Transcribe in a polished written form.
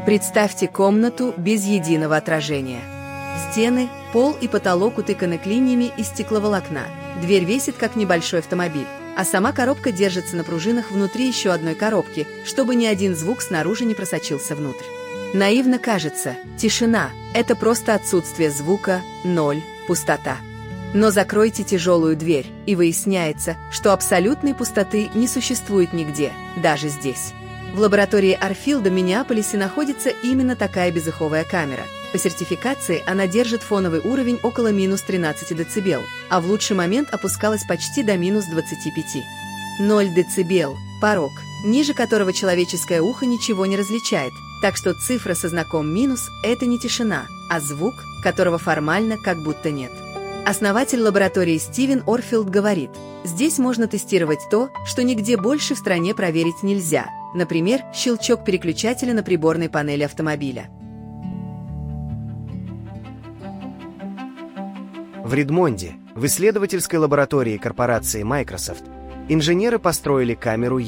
Представьте комнату без единого отражения. Стены, пол и потолок утыканы клиньями из стекловолокна. Дверь весит, как небольшой автомобиль, а сама коробка держится на пружинах внутри еще одной коробки, чтобы ни один звук снаружи не просочился внутрь. Наивно кажется, тишина – это просто отсутствие звука, ноль, пустота. Но закройте тяжелую дверь, и выясняется, что абсолютной пустоты не существует нигде, даже здесь. В лаборатории Арфилда в Миннеаполисе находится именно такая безыховая камера. По сертификации она держит фоновый уровень около минус 13 дБ, а в лучший момент опускалась почти до минус 25. 0 дБ – порог, ниже которого человеческое ухо ничего не различает, так что цифра со знаком минус – это не тишина, а звук, которого формально как будто нет. Основатель лаборатории Стивен Орфилд говорит, здесь можно тестировать то, что нигде больше в стране проверить нельзя, например, щелчок переключателя на приборной панели автомобиля. В Редмонде, в исследовательской лаборатории корпорации Microsoft, инженеры построили камеру